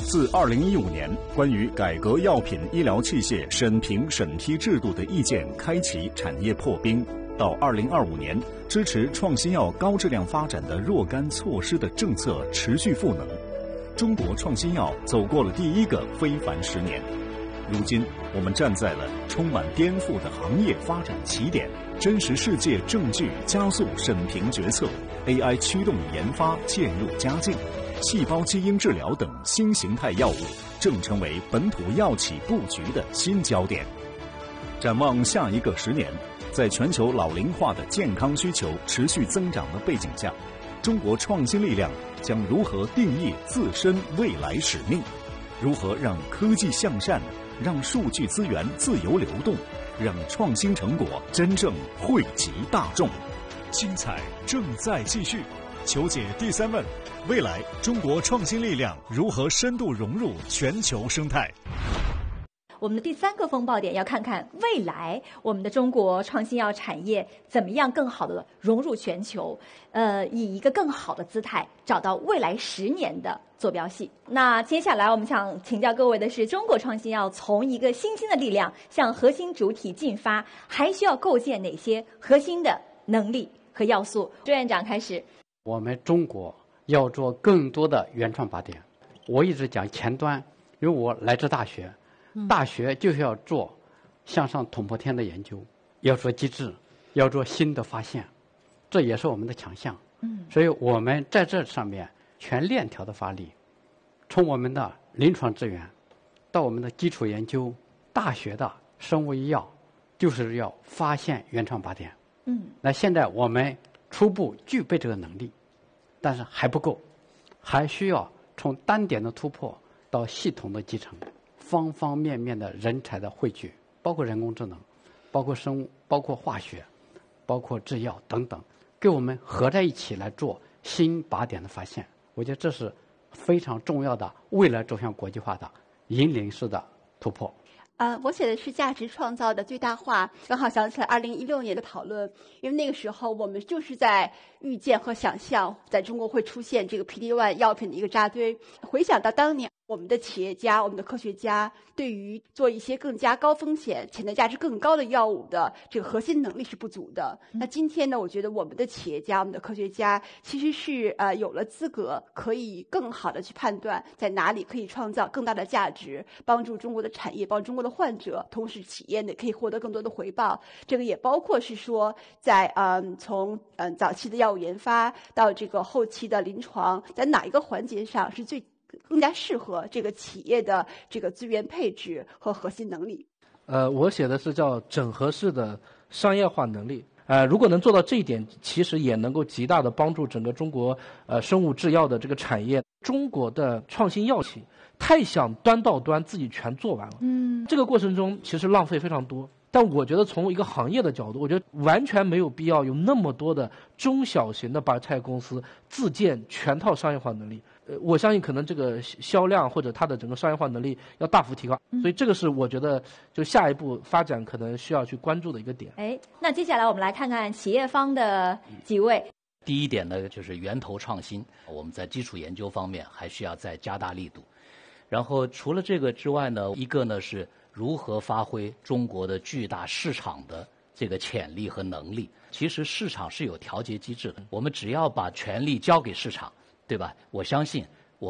自2015年关于改革药品医疗器械审评审批制度的意见开启产业破冰，到2025年支持创新药高质量发展的若干措施的政策持续赋能，中国创新药走过了第一个非凡10年。如今，我们站在了充满颠覆的行业发展起点，真实世界证据加速审评决策， AI 驱动研发渐入佳境，细胞基因治疗等新形态药物正成为本土药企布局的新焦点。展望下一个10年，在全球老龄化的健康需求持续增长的背景下，中国创新力量将如何定义自身未来使命？如何让科技向善，让数据资源自由流动，让创新成果真正惠及大众？精彩正在继续，求解第3问：未来中国创新力量如何深度融入全球生态？ 我们的第3个风暴点要看看未来我们的中国创新药产业怎么样更好的融入全球，以一个更好的姿态找到未来10年的坐标系。那接下来我们想请教各位的是，中国创新药从一个新兴的力量向核心主体进发，还需要构建哪些核心的能力和要素？朱院长开始。 我们中国要做更多的原创靶点。我一直讲前端，因为我来自大学，大学就是要做向上捅破天的研究，要做机制，要做新的发现，这也是我们的强项。所以我们在这上面全链条的发力，从我们的临床资源到我们的基础研究，大学的生物医药，就是要发现原创靶点。那现在我们初步具备这个能力，但是还不够，还需要从单点的突破到系统的集成，方方面面的人才的汇聚，包括人工智能，包括生物，包括化学，包括制药等等，给我们合在一起来做新靶点的发现。我觉得这是非常重要的未来走向国际化的引领式的突破。 我写的是价值创造的最大化，刚好想起来2016年的讨论，因为那个时候我们就是在预见和想象在中国会出现这个 PD-1 药品的一个扎堆。回想到当年我们的企业家，我们的科学家对于做一些更加高风险、潜在价值更高的药物的这个核心能力是不足的。那今天呢，我觉得我们的企业家、我们的科学家其实是有了资格，可以更好的去判断在哪里可以创造更大的价值，帮助中国的产业，帮助中国的患者，同时企业呢可以获得更多的回报。这个也包括是说，在从早期的药物研发到这个后期的临床，在哪一个环节上是更加适合这个企业的这个资源配置和核心能力。 我写的是叫整合式的商业化能力。如果能做到这一点，其实也能够极大的帮助整个中国生物制药的这个产业。中国的创新药企太想端到端自己全做完了，这个过程中其实浪费非常多。但我觉得从一个行业的角度，我觉得完全没有必要有那么多的中小型的白菜公司自建全套商业化能力。我相信可能这个销量或者它的整个商业化能力要大幅提高，所以这个是我觉得就下一步发展可能需要去关注的一个点。 那接下来我们来看看企业方的几位。 第一点呢，就是源头创新，我们在基础研究方面还需要再加大力度。然后除了这个之外呢，一个呢是如何发挥中国的巨大市场的这个潜力和能力。其实市场是有调节机制的，我们只要把权力交给市场，对吧？我相信